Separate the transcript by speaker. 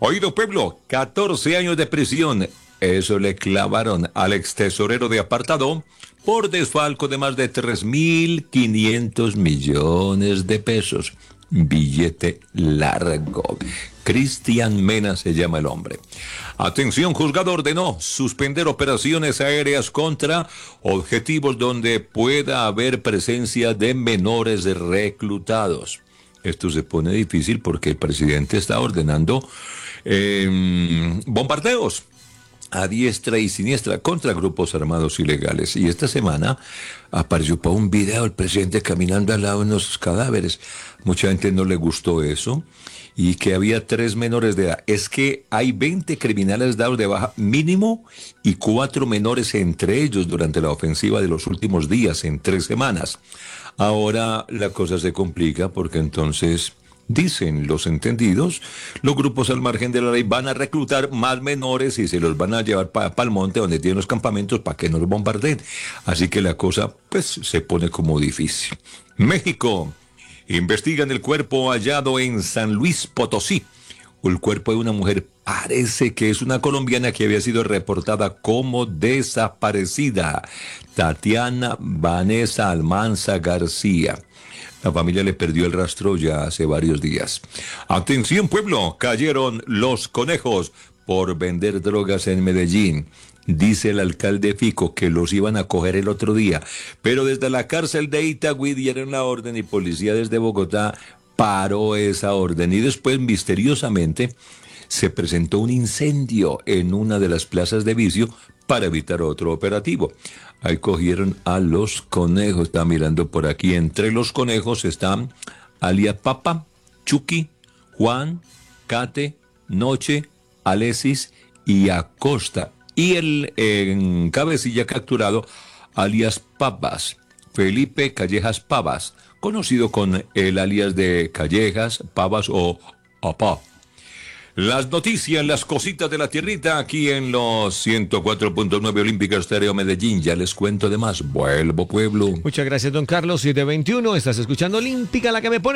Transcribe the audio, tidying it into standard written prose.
Speaker 1: Oído pueblo, 14 años de prisión. Eso le clavaron al ex tesorero de Apartado por desfalco de más de 3.500 millones de pesos. Billete largo. Cristian Mena se llama el hombre. Atención, juzgado ordenó suspender operaciones aéreas contra objetivos donde pueda haber presencia de menores reclutados. Esto se pone difícil porque el presidente está ordenando bombardeos a diestra y siniestra contra grupos armados ilegales. Y esta semana apareció para un video el presidente caminando al lado de unos cadáveres. Mucha gente no le gustó eso. Y que había 3 menores de edad. Es que hay 20 criminales dados de baja mínimo y 4 menores entre ellos durante la ofensiva de los últimos días, en 3 semanas. Ahora la cosa se complica porque entonces, dicen los entendidos, los grupos al margen de la ley van a reclutar más menores y se los van a llevar para el monte donde tienen los campamentos para que no los bombardeen. Así que la cosa pues se pone como difícil. México. Investigan el cuerpo hallado en San Luis Potosí. El cuerpo de una mujer, parece que es una colombiana que había sido reportada como desaparecida. Tatiana Vanessa Almanza García. La familia le perdió el rastro ya hace varios días. Atención pueblo, cayeron los conejos por vender drogas en Medellín. Dice el alcalde Fico que los iban a coger el otro día, pero desde la cárcel de Itagüí dieron la orden y policía desde Bogotá paró esa orden. Y después, misteriosamente, se presentó un incendio en una de las plazas de vicio para evitar otro operativo. Ahí cogieron a los conejos. Está mirando por aquí. Entre los conejos están alias Papa, Chucky, Juan, Cate, Noche, Alesis y Acosta. Y el en cabecilla capturado, alias Pavas, Felipe Callejas Pavas, conocido con el alias de Callejas, Pavas o Apá. Las noticias, las cositas de la tierrita, aquí en los 104.9 Olímpica Estéreo Medellín. Ya les cuento de más. Vuelvo, pueblo.
Speaker 2: Muchas gracias, don Carlos. 7:21, estás escuchando Olímpica, la que me pone